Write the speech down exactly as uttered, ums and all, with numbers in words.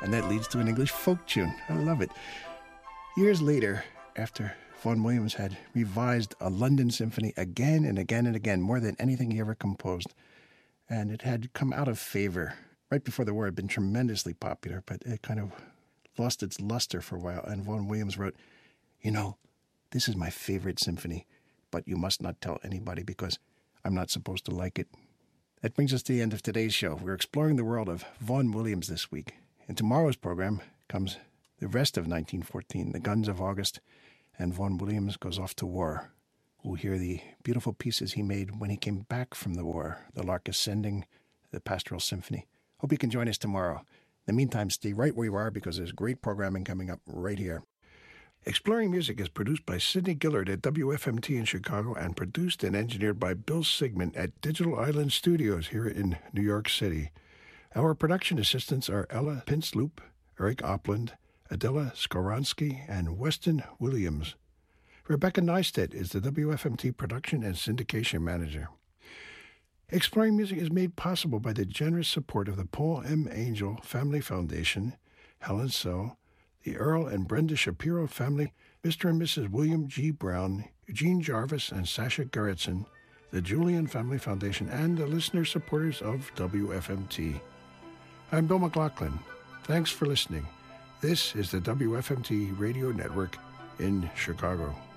And that leads to an English folk tune. I love it. Years later, after Vaughan Williams had revised a London symphony again and again and again, more than anything he ever composed, and it had come out of favor. Right before the war, it had been tremendously popular, but it kind of lost its luster for a while. And Vaughan Williams wrote, you know, this is my favorite symphony, but you must not tell anybody because I'm not supposed to like it. That brings us to the end of today's show. We're exploring the world of Vaughan Williams this week. In tomorrow's program comes the rest of nineteen fourteen, the Guns of August, and Vaughan Williams goes off to war. We'll hear the beautiful pieces he made when he came back from the war, the Lark Ascending, the Pastoral Symphony. Hope you can join us tomorrow. In the meantime, stay right where you are because there's great programming coming up right here. Exploring Music is produced by Sidney Gillard at W F M T in Chicago and produced and engineered by Bill Sigmund at Digital Island Studios here in New York City. Our production assistants are Ella Pinsloop, Eric Opland, Adela Skoronsky, and Weston Williams. Rebecca Neistat is the W F M T production and syndication manager. Exploring Music is made possible by the generous support of the Paul M. Angel Family Foundation, Helen So, the Earl and Brenda Shapiro family, Mister and Missus William G. Brown, Eugene Jarvis, and Sasha Gerritsen, the Julian Family Foundation, and the listener supporters of W F M T. I'm Bill McLaughlin. Thanks for listening. This is the W F M T Radio Network in Chicago.